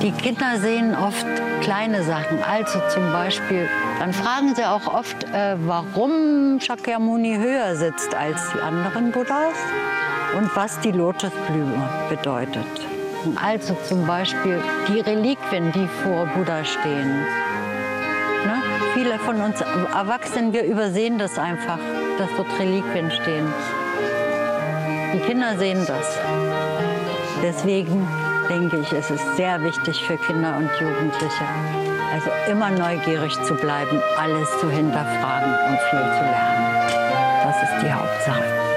Die Kinder sehen oft kleine Sachen. Also zum Beispiel, dann fragen sie auch oft, warum Shakyamuni höher sitzt als die anderen Buddhas und was die Lotusblume bedeutet. Also zum Beispiel die Reliquien, die vor Buddha stehen. Ne? Viele von uns Erwachsenen, wir übersehen das einfach, dass dort Reliquien stehen. Die Kinder sehen das. Deswegen denke ich, es ist sehr wichtig für Kinder und Jugendliche, also immer neugierig zu bleiben, alles zu hinterfragen und viel zu lernen. Das ist die Hauptsache.